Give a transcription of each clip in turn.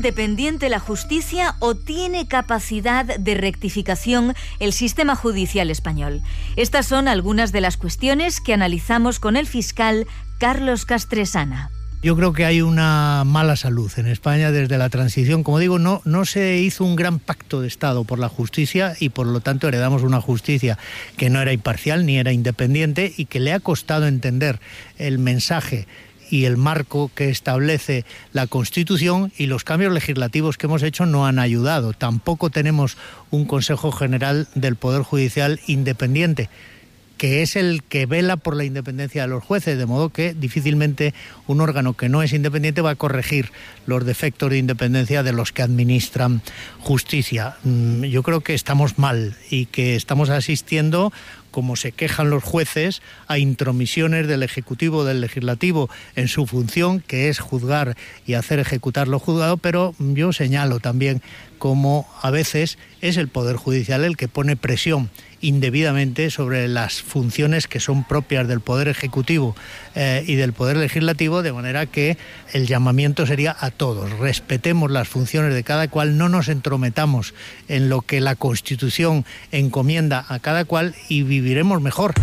independiente la justicia o tiene capacidad de rectificación el sistema judicial español? Estas son algunas de las cuestiones que analizamos con el fiscal Carlos Castresana. Yo creo que hay una mala salud en España desde la transición. Como digo, no se hizo un gran pacto de Estado por la justicia y por lo tanto heredamos una justicia que no era imparcial ni era independiente y que le ha costado entender el mensaje y el marco que establece la Constitución, y los cambios legislativos que hemos hecho no han ayudado. Tampoco tenemos un Consejo General del Poder Judicial independiente, que es el que vela por la independencia de los jueces, de modo que difícilmente un órgano que no es independiente va a corregir los defectos de independencia de los que administran justicia. Yo creo que estamos mal y que estamos asistiendo, como se quejan los jueces, a intromisiones del Ejecutivo o del Legislativo en su función, que es juzgar y hacer ejecutar lo juzgado, pero yo señalo también como a veces es el Poder Judicial el que pone presión indebidamente sobre las funciones que son propias del Poder Ejecutivo y del Poder Legislativo, de manera que el llamamiento sería a todos: respetemos las funciones de cada cual, no nos entrometamos en lo que la Constitución encomienda a cada cual y viviremos mejor.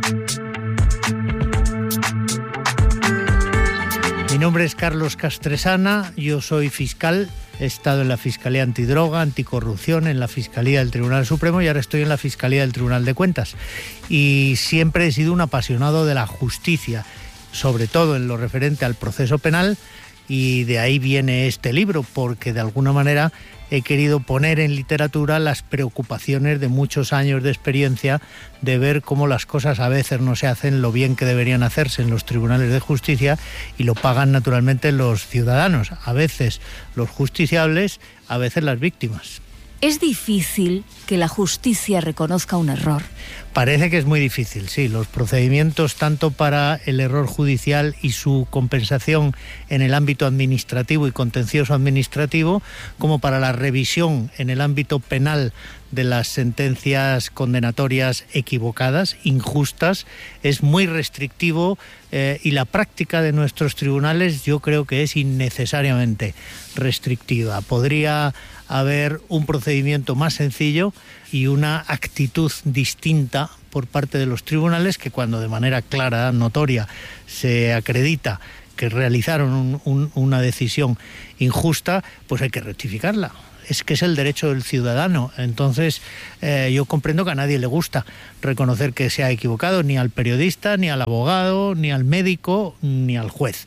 Mi nombre es Carlos Castresana, yo soy fiscal. He estado en la Fiscalía Antidroga, Anticorrupción, en la Fiscalía del Tribunal Supremo y ahora estoy en la Fiscalía del Tribunal de Cuentas. Y siempre he sido un apasionado de la justicia, sobre todo en lo referente al proceso penal, y de ahí viene este libro, porque de alguna manera he querido poner en literatura las preocupaciones de muchos años de experiencia de ver cómo las cosas a veces no se hacen lo bien que deberían hacerse en los tribunales de justicia y lo pagan naturalmente los ciudadanos, a veces los justiciables, a veces las víctimas. ¿Es difícil que la justicia reconozca un error? Parece que es muy difícil, sí. Los procedimientos, tanto para el error judicial y su compensación en el ámbito administrativo y contencioso administrativo, como para la revisión en el ámbito penal de las sentencias condenatorias equivocadas, injustas, es muy restrictivo y la práctica de nuestros tribunales yo creo que es innecesariamente restrictiva. Podría haber un procedimiento más sencillo y una actitud distinta por parte de los tribunales, que cuando de manera clara, notoria, se acredita que realizaron una decisión injusta, pues hay que rectificarla. Es que es el derecho del ciudadano. Entonces yo comprendo que a nadie le gusta reconocer que se ha equivocado, ni al periodista, ni al abogado, ni al médico, ni al juez.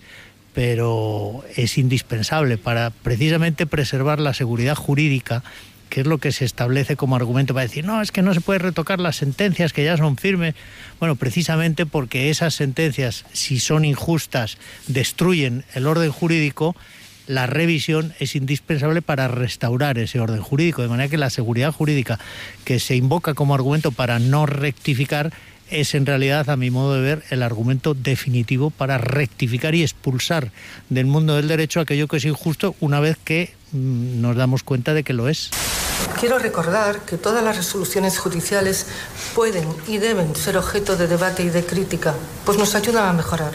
Pero es indispensable para precisamente preservar la seguridad jurídica, que es lo que se establece como argumento para decir, no, es que no se puede retocar las sentencias que ya son firmes. Bueno, precisamente porque esas sentencias, si son injustas, destruyen el orden jurídico, la revisión es indispensable para restaurar ese orden jurídico, de manera que la seguridad jurídica que se invoca como argumento para no rectificar es en realidad, a mi modo de ver, el argumento definitivo para rectificar y expulsar del mundo del derecho aquello que es injusto una vez que nos damos cuenta de que lo es. Quiero recordar que todas las resoluciones judiciales pueden y deben ser objeto de debate y de crítica, pues nos ayudan a mejorar.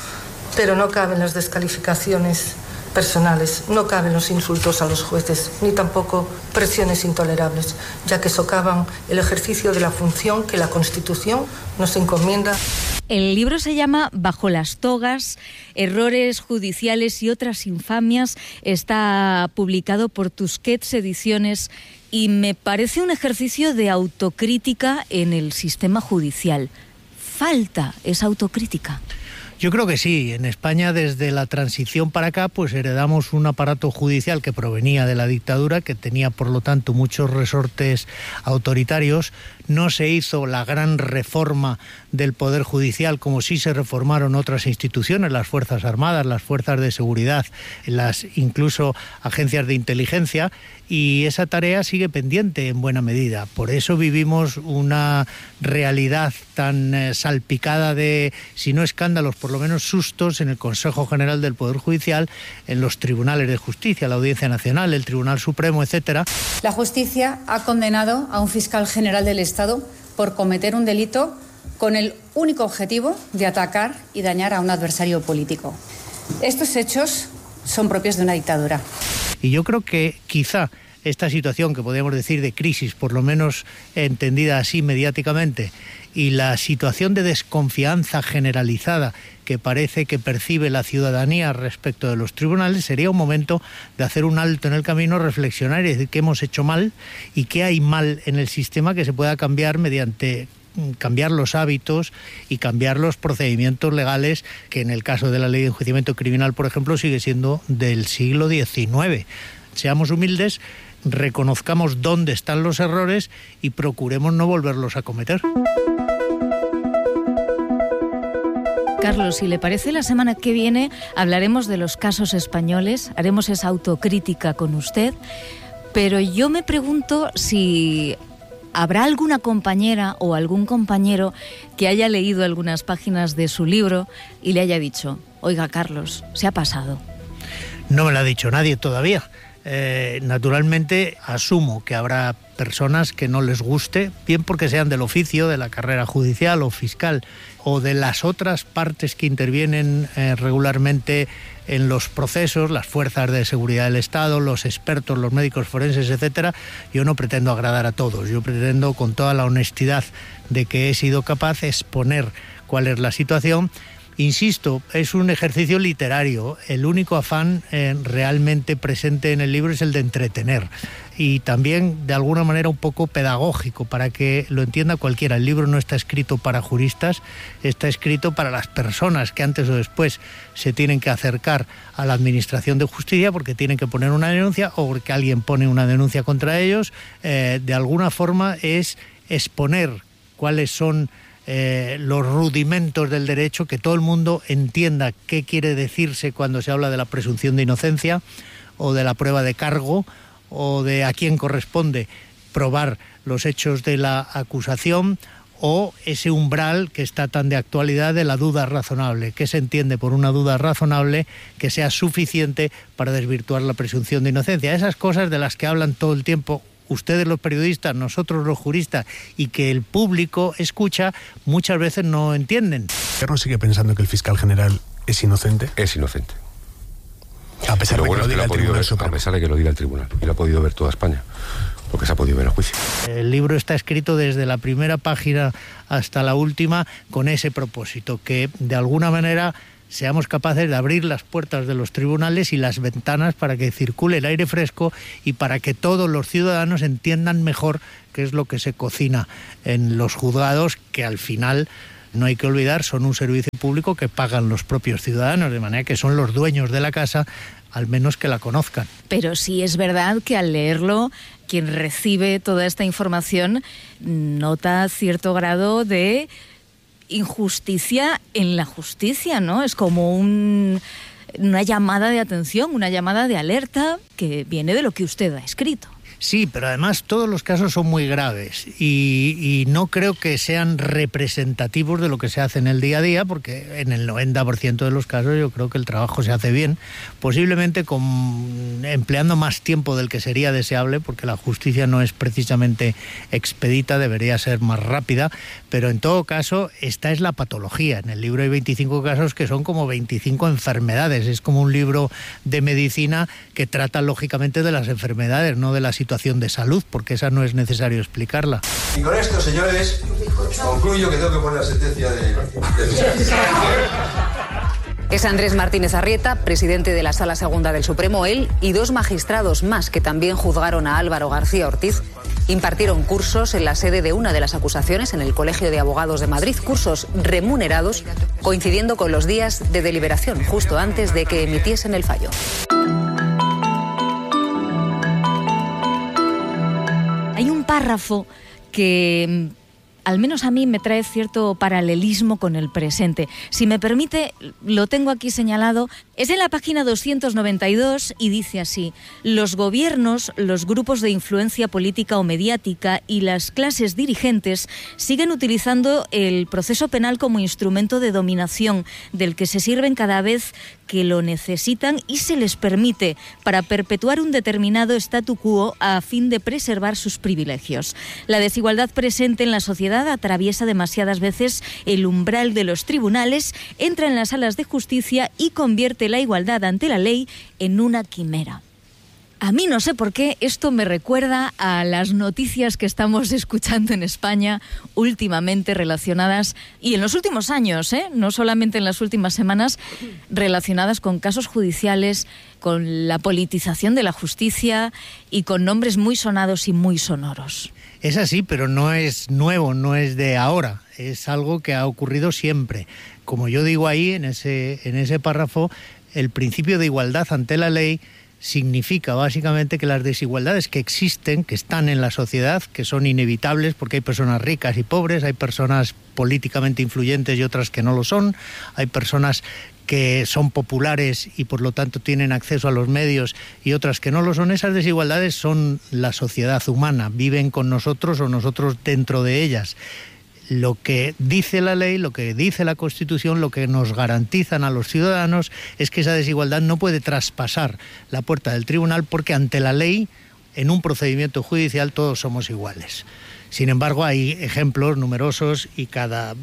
Pero no caben las descalificaciones personales, no caben los insultos a los jueces, ni tampoco presiones intolerables, ya que socavan el ejercicio de la función que la Constitución nos encomienda. El libro se llama Bajo las togas, errores judiciales y otras infamias. Está publicado por Tusquets Ediciones y me parece un ejercicio de autocrítica en el sistema judicial. ¿Falta esa autocrítica? Yo creo que sí. En España, desde la transición para acá, pues heredamos un aparato judicial que provenía de la dictadura, que tenía, por lo tanto, muchos resortes autoritarios. No se hizo la gran reforma del Poder Judicial como sí se reformaron otras instituciones, las Fuerzas Armadas, las Fuerzas de Seguridad, las incluso agencias de inteligencia, y esa tarea sigue pendiente en buena medida. Por eso vivimos una realidad tan salpicada de, si no escándalos, por lo menos sustos en el Consejo General del Poder Judicial, en los tribunales de justicia, la Audiencia Nacional, el Tribunal Supremo, etcétera. La justicia ha condenado a un fiscal general del Estado por cometer un delito con el único objetivo de atacar y dañar a un adversario político. Estos hechos son propios de una dictadura. Y yo creo que quizá esta situación que podríamos decir de crisis, por lo menos entendida así mediáticamente, y la situación de desconfianza generalizada que parece que percibe la ciudadanía respecto de los tribunales, sería un momento de hacer un alto en el camino, reflexionar y decir qué hemos hecho mal y qué hay mal en el sistema que se pueda cambiar mediante cambiar los hábitos y cambiar los procedimientos legales, que en el caso de la ley de enjuiciamiento criminal, por ejemplo, sigue siendo del siglo XIX. Seamos humildes, reconozcamos dónde están los errores y procuremos no volverlos a cometer. Carlos, si le parece, la semana que viene hablaremos de los casos españoles, haremos esa autocrítica con usted, pero yo me pregunto si habrá alguna compañera o algún compañero que haya leído algunas páginas de su libro y le haya dicho: oiga, Carlos, se ha pasado. No me lo ha dicho nadie todavía. Naturalmente asumo que habrá personas que no les guste, bien porque sean del oficio, de la carrera judicial o fiscal, o de las otras partes que intervienen regularmente en los procesos, las fuerzas de seguridad del Estado, los expertos, los médicos forenses, etcétera. Yo no pretendo agradar a todos, yo pretendo, con toda la honestidad de que he sido capaz, exponer cuál es la situación. Insisto, es un ejercicio literario. El único afán realmente presente en el libro es el de entretener y también de alguna manera un poco pedagógico para que lo entienda cualquiera. El libro no está escrito para juristas, está escrito para las personas que antes o después se tienen que acercar a la administración de justicia porque tienen que poner una denuncia o porque alguien pone una denuncia contra ellos. De alguna forma es exponer cuáles son los rudimentos del derecho, que todo el mundo entienda qué quiere decirse cuando se habla de la presunción de inocencia o de la prueba de cargo o de a quién corresponde probar los hechos de la acusación, o ese umbral que está tan de actualidad de la duda razonable. ¿Qué se entiende por una duda razonable que sea suficiente para desvirtuar la presunción de inocencia? Esas cosas de las que hablan todo el tiempo ustedes los periodistas, nosotros los juristas, y que el público escucha, muchas veces no entienden. ¿Gobierno sigue pensando que el fiscal general es inocente? Es inocente. A pesar de que lo diga el Tribunal Supremo. A pesar de que lo diga el Tribunal. Y lo ha podido ver toda España, porque se ha podido ver el juicio. El libro está escrito desde la primera página hasta la última con ese propósito, que de alguna manera seamos capaces de abrir las puertas de los tribunales y las ventanas para que circule el aire fresco y para que todos los ciudadanos entiendan mejor qué es lo que se cocina en los juzgados, que al final, no hay que olvidar, son un servicio público que pagan los propios ciudadanos, de manera que son los dueños de la casa, al menos que la conozcan. Pero sí es verdad que al leerlo, quien recibe toda esta información nota cierto grado de injusticia en la justicia, ¿no? Es como una llamada de atención, una llamada de alerta que viene de lo que usted ha escrito. Sí, pero además todos los casos son muy graves y no creo que sean representativos de lo que se hace en el día a día, porque en el 90% de los casos yo creo que el trabajo se hace bien, posiblemente empleando más tiempo del que sería deseable, porque la justicia no es precisamente expedita, debería ser más rápida, pero en todo caso esta es la patología. En el libro hay 25 casos que son como 25 enfermedades, es como un libro de medicina que trata lógicamente de las enfermedades, no de la situación de salud, porque esa no es necesario explicarla. Y con esto, señores, concluyo que tengo que poner la sentencia de... Es Andrés Martínez Arrieta, presidente de la Sala Segunda del Supremo. Él y dos magistrados más que también juzgaron a Álvaro García Ortiz impartieron cursos en la sede de una de las acusaciones en el Colegio de Abogados de Madrid, cursos remunerados, coincidiendo con los días de deliberación, justo antes de que emitiesen el fallo. Hay un párrafo que al menos a mí me trae cierto paralelismo con el presente. Si me permite, lo tengo aquí señalado. Es en la página 292 y dice así: los gobiernos, los grupos de influencia política o mediática y las clases dirigentes siguen utilizando el proceso penal como instrumento de dominación del que se sirven cada vez que lo necesitan y se les permite para perpetuar un determinado statu quo a fin de preservar sus privilegios. La desigualdad presente en la sociedad atraviesa demasiadas veces el umbral de los tribunales, entra en las salas de justicia y convierte la igualdad ante la ley en una quimera. A mí no sé por qué esto me recuerda a las noticias que estamos escuchando en España últimamente relacionadas, y en los últimos años, no solamente en las últimas semanas, relacionadas con casos judiciales, con la politización de la justicia y con nombres muy sonados y muy sonoros. Es así, pero no es nuevo, no es de ahora, es algo que ha ocurrido siempre. Como yo digo ahí, en ese párrafo, el principio de igualdad ante la ley significa básicamente que las desigualdades que existen, que están en la sociedad, que son inevitables porque hay personas ricas y pobres, hay personas políticamente influyentes y otras que no lo son, hay personas que son populares y por lo tanto tienen acceso a los medios y otras que no lo son. Esas desigualdades son la sociedad humana, viven con nosotros o nosotros dentro de ellas. Lo que dice la ley, lo que dice la Constitución, lo que nos garantizan a los ciudadanos es que esa desigualdad no puede traspasar la puerta del tribunal, porque ante la ley, en un procedimiento judicial, todos somos iguales. Sin embargo, hay ejemplos numerosos y cada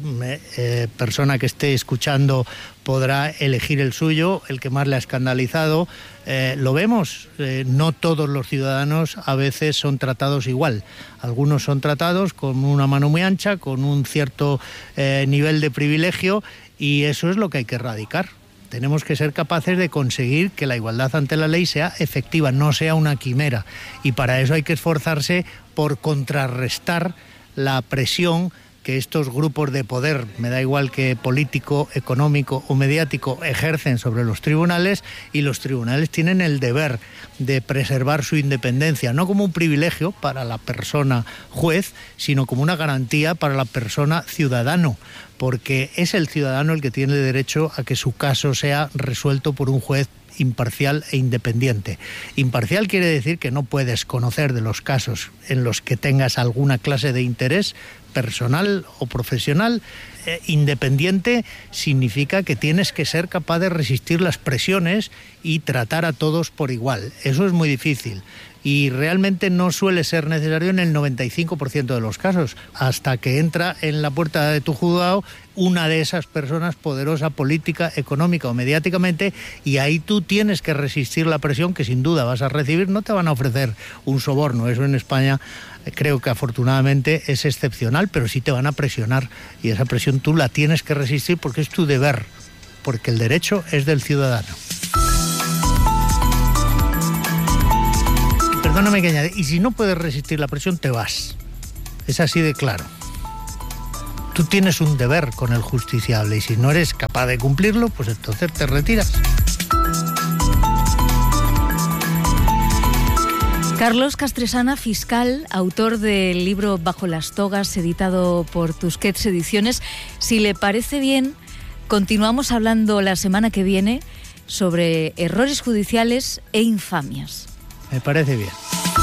persona que esté escuchando podrá elegir el suyo, el que más le ha escandalizado. Lo vemos, no todos los ciudadanos a veces son tratados igual. Algunos son tratados con una mano muy ancha, con un cierto nivel de privilegio, y eso es lo que hay que erradicar. Tenemos que ser capaces de conseguir que la igualdad ante la ley sea efectiva, no sea una quimera. Y para eso hay que esforzarse por contrarrestar la presión que estos grupos de poder, me da igual que político, económico o mediático, ejercen sobre los tribunales, y los tribunales tienen el deber de preservar su independencia, no como un privilegio para la persona juez, sino como una garantía para la persona ciudadano, porque es el ciudadano el que tiene derecho a que su caso sea resuelto por un juez imparcial e independiente. Imparcial quiere decir que no puedes conocer de los casos en los que tengas alguna clase de interés personal o profesional. Independiente significa que tienes que ser capaz de resistir las presiones y tratar a todos por igual. Eso es muy difícil y realmente no suele ser necesario en el 95% de los casos, hasta que entra en la puerta de tu juzgado una de esas personas poderosa política, económica o mediáticamente, y ahí tú tienes que resistir la presión que sin duda vas a recibir. No te van a ofrecer un soborno, eso en España creo que afortunadamente es excepcional, pero sí te van a presionar, y esa presión tú la tienes que resistir porque es tu deber, porque el derecho es del ciudadano. Perdóname que añade, y si no puedes resistir la presión, te vas. Es así de claro. Tú tienes un deber con el justiciable, y si no eres capaz de cumplirlo, pues entonces te retiras. Carlos Castresana, fiscal, autor del libro Bajo las togas, editado por Tusquets Ediciones. Si le parece bien, continuamos hablando la semana que viene sobre errores judiciales e infamias. Me parece bien.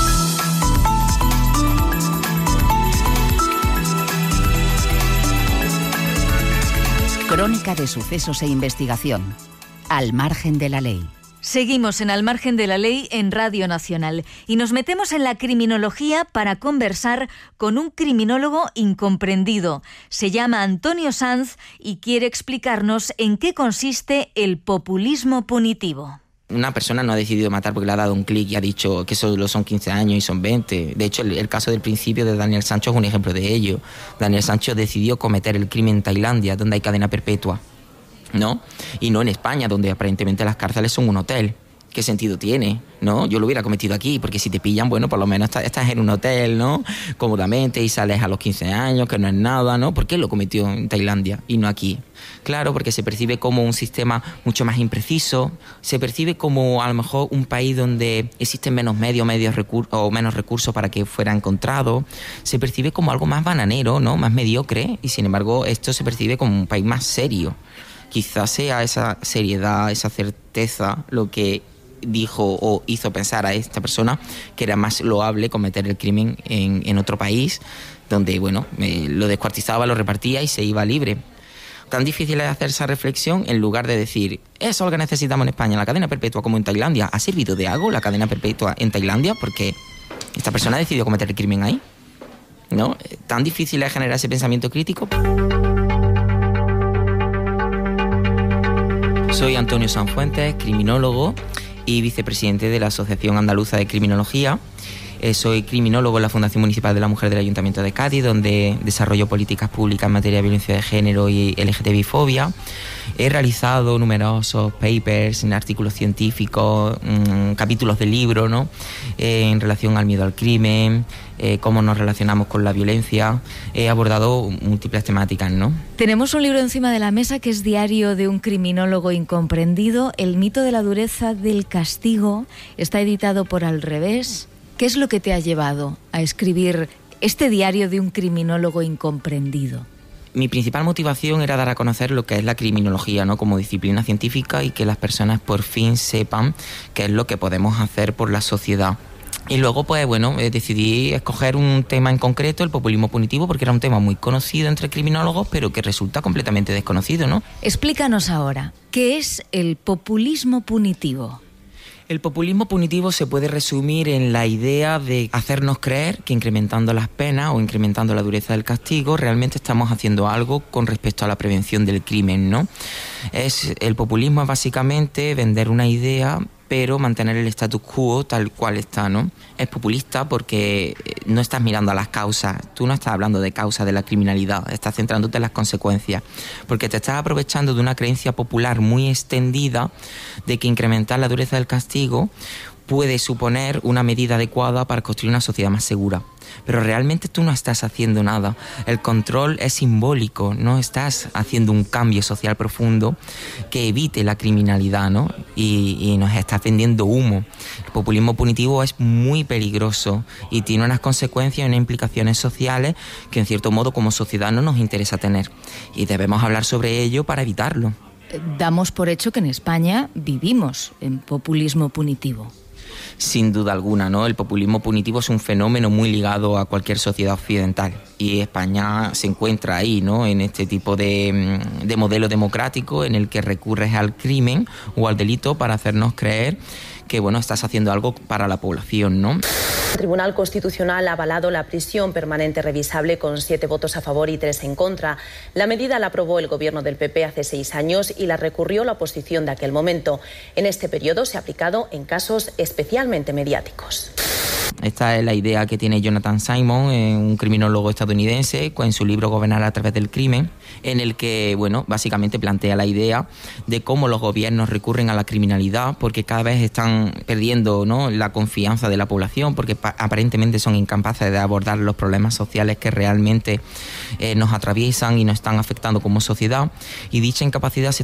Crónica de sucesos e investigación. Al margen de la ley. Seguimos en Al margen de la ley en Radio Nacional y nos metemos en la criminología para conversar con un criminólogo incomprendido. Se llama Antonio Sanz y quiere explicarnos en qué consiste el populismo punitivo. Una persona no ha decidido matar porque le ha dado un clic y ha dicho que solo son 15 años y son 20. De hecho, el caso del principio de Daniel Sancho es un ejemplo de ello. Daniel Sancho decidió cometer el crimen en Tailandia, donde hay cadena perpetua, ¿no? Y no en España, donde aparentemente las cárceles son un hotel. ¿Qué sentido tiene? ¿No? Yo lo hubiera cometido aquí, porque si te pillan, bueno, por lo menos estás en un hotel, ¿no? Cómodamente, y sales a los 15 años, que no es nada, ¿no? ¿Por qué lo cometió en Tailandia y no aquí? Claro, porque se percibe como un sistema mucho más impreciso, se percibe como a lo mejor un país donde existen menos recursos para que fuera encontrado, se percibe como algo más bananero, ¿no? Más mediocre, y sin embargo esto se percibe como un país más serio. Quizás sea esa seriedad, esa certeza lo que dijo o hizo pensar a esta persona que era más loable cometer el crimen en otro país donde, bueno, lo descuartizaba, lo repartía y se iba libre. Tan difícil es hacer esa reflexión en lugar de decir, eso es lo que necesitamos en España, la cadena perpetua como en Tailandia. ¿Ha servido de algo la cadena perpetua en Tailandia? Porque esta persona ha decidido cometer el crimen ahí, ¿no? Tan difícil es generar ese pensamiento crítico. Soy Antonio Sanfuentes, criminólogo, y vicepresidente de la Asociación Andaluza de Criminología. Soy criminólogo en la Fundación Municipal de la Mujer del Ayuntamiento de Cádiz, donde desarrollo políticas públicas en materia de violencia de género y LGTBI-fobia. He realizado numerosos papers, artículos científicos, capítulos de libros, ¿no? En relación al miedo al crimen, cómo nos relacionamos con la violencia. He abordado múltiples temáticas, ¿no? Tenemos un libro encima de la mesa que es Diario de un criminólogo incomprendido. El mito de la dureza del castigo está editado por Al Revés. ¿Qué es lo que te ha llevado a escribir este diario de un criminólogo incomprendido? Mi principal motivación era dar a conocer lo que es la criminología, ¿no? Como disciplina científica, y que las personas por fin sepan qué es lo que podemos hacer por la sociedad. Y luego, pues bueno, decidí escoger un tema en concreto, el populismo punitivo, porque era un tema muy conocido entre criminólogos, pero que resulta completamente desconocido, ¿no? Explícanos ahora, ¿qué es el populismo punitivo? El populismo punitivo se puede resumir en la idea de hacernos creer que incrementando las penas o incrementando la dureza del castigo realmente estamos haciendo algo con respecto a la prevención del crimen, ¿no? El populismo es básicamente vender una idea, pero mantener el status quo tal cual está, ¿no? Es populista porque no estás mirando a las causas, tú no estás hablando de causas de la criminalidad, estás centrándote en las consecuencias, porque te estás aprovechando de una creencia popular muy extendida de que incrementar la dureza del castigo puede suponer una medida adecuada para construir una sociedad más segura. Pero realmente tú no estás haciendo nada. El control es simbólico, no estás haciendo un cambio social profundo que evite la criminalidad, ¿no? Y nos estás vendiendo humo. El populismo punitivo es muy peligroso y tiene unas consecuencias y unas implicaciones sociales que en cierto modo como sociedad no nos interesa tener. Y debemos hablar sobre ello para evitarlo. Damos por hecho que en España vivimos en populismo punitivo. Sin duda alguna, ¿no? El populismo punitivo es un fenómeno muy ligado a cualquier sociedad occidental y España se encuentra ahí, ¿no? En este tipo de modelo democrático en el que recurres al crimen o al delito para hacernos creer que, bueno, estás haciendo algo para la población, ¿no? El Tribunal Constitucional ha avalado la prisión permanente revisable con 7 votos a favor y 3 en contra. La medida la aprobó el gobierno del PP hace 6 años y la recurrió la oposición de aquel momento. En este periodo se ha aplicado en casos especialmente mediáticos. Esta es la idea que tiene Jonathan Simon, un criminólogo estadounidense, en su libro Gobernar a través del crimen, en el que, bueno, básicamente plantea la idea de cómo los gobiernos recurren a la criminalidad porque cada vez están perdiendo, ¿no?, la confianza de la población, porque aparentemente son incapaces de abordar los problemas sociales que realmente nos atraviesan y nos están afectando como sociedad, y dicha incapacidad se